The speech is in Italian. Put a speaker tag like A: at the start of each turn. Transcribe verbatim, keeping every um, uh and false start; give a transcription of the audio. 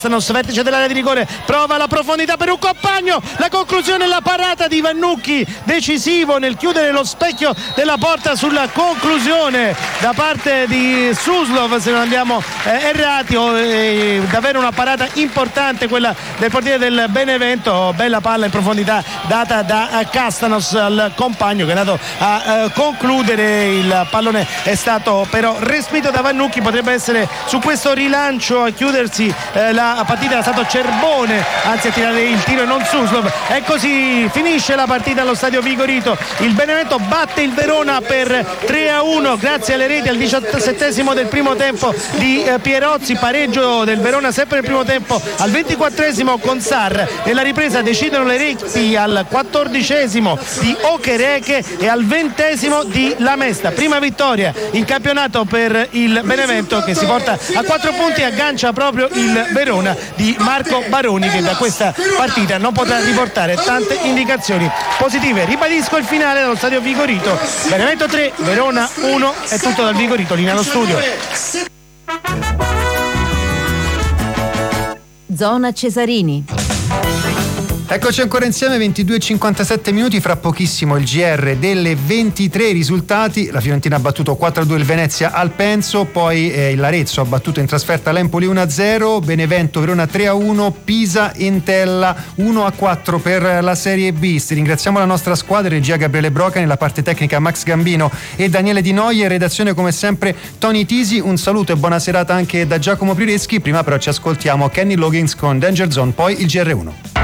A: Vertice dell'area di rigore, prova la profondità per un compagno, la conclusione, la parata di Vannucchi, decisivo nel chiudere lo specchio della porta sulla conclusione da parte di Suslov, se non andiamo eh, errati. Oh, eh, davvero una parata importante quella del portiere del Benevento, bella palla in profondità data da Castanos al compagno che è andato a eh, concludere. Il pallone è stato però respinto da Vannucchi, potrebbe essere su questo rilancio a chiudersi eh, la La partita. È stato Cerbone anzi a tirare il tiro e non Suslov, e così finisce la partita allo stadio Vigorito. Il Benevento batte il Verona per tre a uno grazie alle reti al diciassettesimo del primo tempo di eh, Pierozzi, pareggio del Verona sempre nel primo tempo al ventiquattresimo con Sarr, e la ripresa decidono le reti al quattordicesimo di Okereke e al ventesimo di Lamesta. Prima vittoria in campionato per il Benevento che si porta a quattro punti e aggancia proprio il Verona di Marco Baroni, che da questa partita non potrà riportare tante indicazioni positive. Ribadisco il finale dallo stadio Vigorito: Benevento tre, Verona uno. È tutto dal Vigorito, linea allo studio.
B: Zona Cesarini.
C: Eccoci ancora insieme, ventidue e cinquantasette minuti, fra pochissimo il G R delle ventitré. Risultati: la Fiorentina ha battuto quattro a due il Venezia al Penso, poi eh, l'Arezzo ha battuto in trasferta l'Empoli uno a zero, Benevento Verona tre a uno, Pisa Entella uno a quattro per la Serie B. Ringraziamo la nostra squadra, regia Gabriele Broca, nella parte tecnica Max Gambino e Daniele Di Noie, redazione come sempre Tony Tisi. Un saluto e buona serata anche da Giacomo Prireschi. Prima però ci ascoltiamo Kenny Loggins con Danger Zone, poi il G R uno.